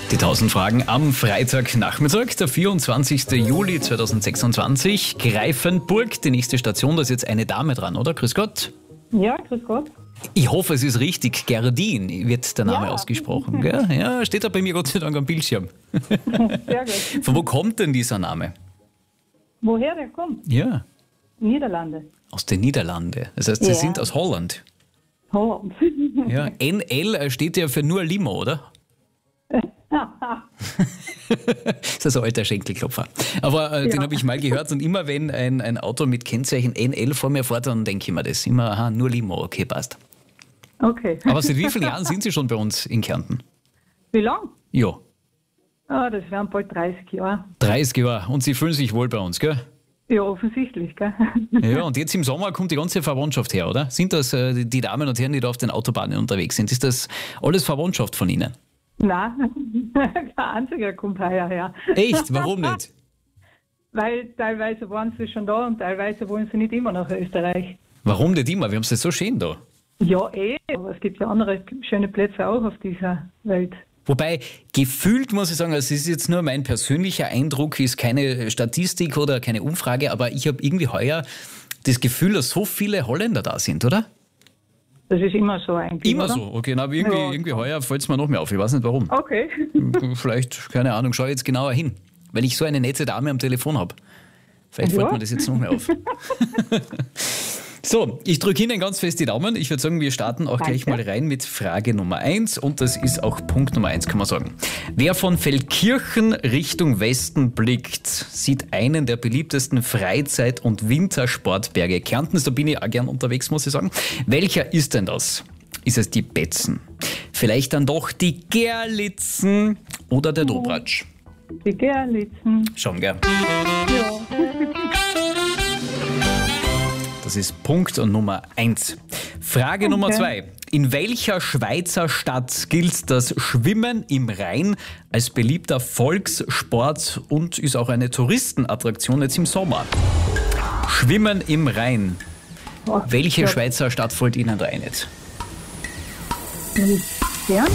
Die 1000 Fragen am Freitagnachmittag, der 24. Juli 2026. Greifenburg, die nächste Station, da ist jetzt eine Dame dran, oder? Grüß Gott. Ja, grüß Gott. Ich hoffe, es ist richtig. Gerdin wird der Name ausgesprochen. Gell? Ja, steht da bei mir Gott sei Dank am Bildschirm. Sehr gut. Von wo kommt denn dieser Name? Woher der kommt? Ja, Niederlande. aus den Niederlanden. Das heißt, Sie sind aus Holland. Holland. Ja, NL steht ja für nur Limo, oder? Das ist also ein alter Schenkelklopfer. Aber den habe ich mal gehört und immer wenn ein Auto mit Kennzeichen NL vor mir fährt, dann denke ich mir das. Immer, aha, nur Limo, okay, passt. Okay. Aber seit wie vielen Jahren sind Sie schon bei uns in Kärnten? Wie lang? Ja, Das wären bald 30 Jahre. 30 Jahre. Und Sie fühlen sich wohl bei uns, gell? Ja, offensichtlich, gell? Ja, und jetzt im Sommer kommt die ganze Verwandtschaft her, oder? Sind das die Damen und Herren, die da auf den Autobahnen unterwegs sind? Ist das alles Verwandtschaft von Ihnen? Nein, kein einziger kommt heuer her. Echt? Warum nicht? Weil teilweise waren sie schon da und teilweise wollen sie nicht immer nach Österreich. Warum nicht immer? Wir haben es jetzt so schön da. Ja, aber es gibt ja andere schöne Plätze auch auf dieser Welt. Wobei, gefühlt muss ich sagen, also es ist jetzt nur mein persönlicher Eindruck, ist keine Statistik oder keine Umfrage, aber ich habe irgendwie heuer das Gefühl, dass so viele Holländer da sind, oder? Das ist immer so eigentlich, Immer oder? so, okay, aber irgendwie heuer fällt es mir noch mehr auf, ich weiß nicht warum. Okay. Vielleicht, keine Ahnung, schau jetzt genauer hin, weil ich so eine nette Dame am Telefon habe. Vielleicht fällt mir das jetzt noch mehr auf. So, ich drücke Ihnen ganz fest die Daumen. Ich würde sagen, wir starten auch gleich mal rein mit Frage Nummer 1 und das ist auch Punkt Nummer 1, kann man sagen. Wer von Feldkirchen Richtung Westen blickt, sieht einen der beliebtesten Freizeit- und Wintersportberge Kärntens. Da bin ich auch gern unterwegs, muss ich sagen. Welcher ist denn das? Ist es die Betzen? Vielleicht dann doch die Gerlitzen oder der Dobratsch? Die Gerlitzen. Schon, gell? Ja. Das ist Punkt Nummer 1. Frage Nummer 2. In welcher Schweizer Stadt gilt das Schwimmen im Rhein als beliebter Volkssport und ist auch eine Touristenattraktion jetzt im Sommer? Schwimmen im Rhein. Welche Schweizer Stadt fällt Ihnen da ein jetzt? Bern?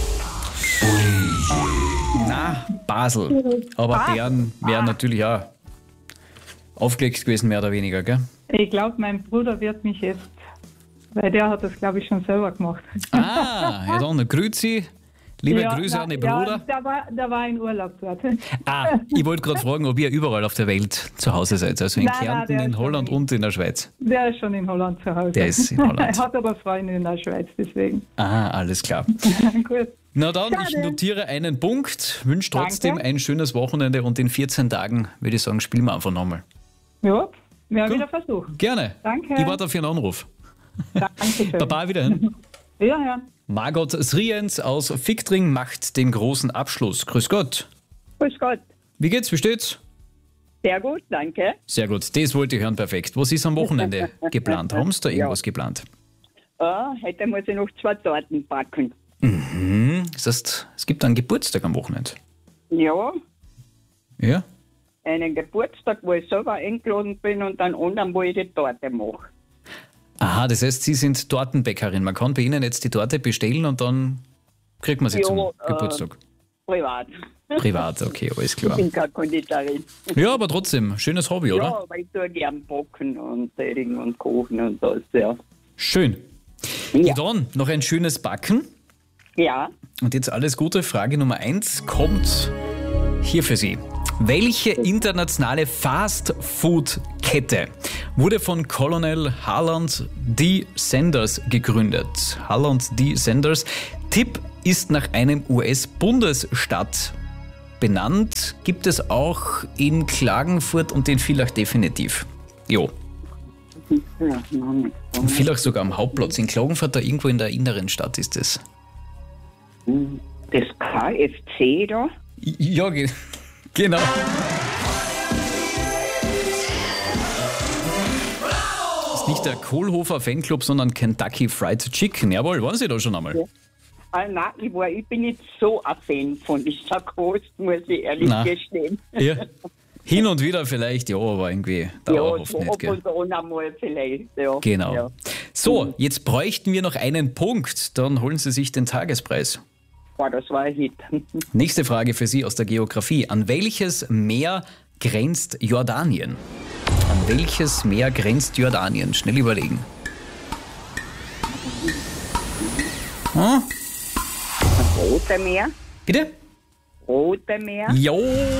Na, Basel. Aber Bern wäre natürlich auch aufgelegt gewesen, mehr oder weniger, gell? Ich glaube, mein Bruder wird mich jetzt, weil der hat das, glaube ich, schon selber gemacht. Ah, ja dann, grüezi. Liebe Grüße an den Bruder. Ja, der war in Urlaub dort. Ich wollte gerade fragen, ob ihr überall auf der Welt zu Hause seid. Also in Kärnten, in Holland und in der Schweiz. Der ist schon in Holland zu Hause. Der ist in Holland. Er hat aber Freunde in der Schweiz, deswegen. Ah, alles klar. Gut. Na dann, ich notiere einen Punkt, wünsche trotzdem ein schönes Wochenende und in 14 Tagen, würde ich sagen, spielen wir einfach nochmal. Ja, wir wieder versuchen. Gerne. Danke. Ich warte auf Ihren Anruf. Dankeschön. Baba, wiederhin. Ja. Margot Sriens aus Fichtring macht den großen Abschluss. Grüß Gott. Grüß Gott. Wie geht's? Wie steht's? Sehr gut, danke. Sehr gut, das wollte ich hören, perfekt. Was ist am Wochenende geplant? Haben Sie da irgendwas geplant? Heute muss ich noch 2 Torten backen. Das heißt, es gibt einen Geburtstag am Wochenende. Ja, Ja? einen Geburtstag, wo ich selber eingeladen bin und dann anderen, wo ich die Torte mache. Aha, das heißt, Sie sind Tortenbäckerin. Man kann bei Ihnen jetzt die Torte bestellen und dann kriegt man sie zum Geburtstag. Privat. Privat, okay, alles klar. Ich bin keine Konditorin. Ja, aber trotzdem, schönes Hobby, oder? Ja, weil ich tue gern backen und sädigen und kochen und das, ja. Schön. Ja, dann noch ein schönes Backen. Ja, Und jetzt alles Gute. Frage Nummer 1 kommt hier für Sie. Welche internationale Fast-Food-Kette wurde von Colonel Harland D. Sanders gegründet? Harland D. Sanders. Tipp ist nach einem US-Bundesstaat benannt. Gibt es auch in Klagenfurt und in Villach definitiv. Jo. ja, noch nicht. Und Villach sogar am Hauptplatz. In Klagenfurt da irgendwo in der inneren Stadt ist es. Das KFC da? Ja, genau. Das ist nicht der Kohlhofer Fanclub, sondern Kentucky Fried Chicken. Jawohl, waren Sie da schon einmal? Nein, ich bin nicht so ein Fan von dieser Kost, muss ich ehrlich gestehen. Ja. Hin und wieder vielleicht, ja, aber irgendwie dauerhaft so nicht. ab Gell? und an einmal vielleicht, ja. Genau. Ja. So, jetzt bräuchten wir noch einen Punkt. Dann holen Sie sich den Tagespreis. Boah, das war ein Hit. Nächste Frage für Sie aus der Geografie. An welches Meer grenzt Jordanien? An welches Meer grenzt Jordanien? Schnell überlegen. Hm? Rote Meer? Bitte? Rote Meer? Jo!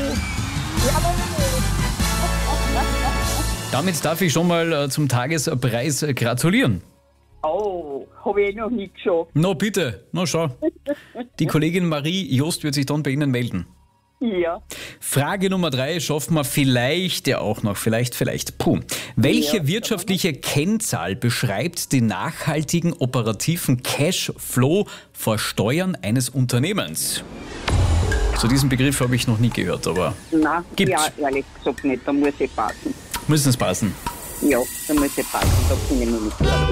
Damit darf ich schon mal zum Tagespreis gratulieren. Oh, habe ich noch nicht geschafft. Na bitte, na schau. Die Kollegin Marie Jost wird sich dann bei Ihnen melden. Ja. Frage Nummer 3 schaffen wir vielleicht ja auch noch. Vielleicht. Puh. Welche Ja, wirtschaftliche Kennzahl beschreibt den nachhaltigen operativen Cashflow vor Steuern eines Unternehmens? Zu diesem Begriff habe ich noch nie gehört, aber Nein, gibt's. ja, ehrlich gesagt nicht. Da muss ich passen. Müssen es passen. Ja, da muss ich passen. Da bin ich noch nicht klar.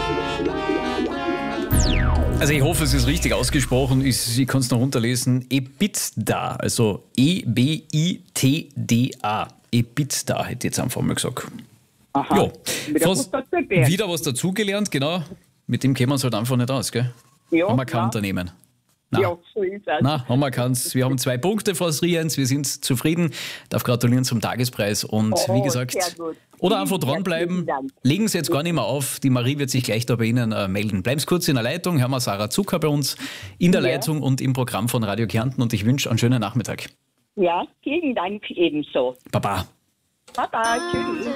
Also ich hoffe, es ist richtig ausgesprochen. Ich kann es noch runterlesen. EBITDA, also E-B-I-T-D-A. EBITDA hätte ich jetzt einfach mal gesagt. Aha. Ja, Wieder was dazugelernt. wieder was dazugelernt, genau. Mit dem kämen wir uns halt einfach nicht aus, gell? Ja, Haben wir kein ja. Unternehmen. Nein. Ja, so ist es. Na, haben wir keins. Wir haben 2 Punkte vor Riens, wir sind zufrieden. Darf gratulieren zum Tagespreis und wie gesagt, sehr gut. oder einfach Vielen dranbleiben. Dank. Legen Sie jetzt gar nicht mehr auf. Die Marie wird sich gleich da bei Ihnen melden. Bleiben Sie kurz in der Leitung. Hören wir Sarah Zucker bei uns in der Ja. Leitung und im Programm von Radio Kärnten und ich wünsche einen schönen Nachmittag. Ja, vielen Dank ebenso. Baba. Baba, tschüss.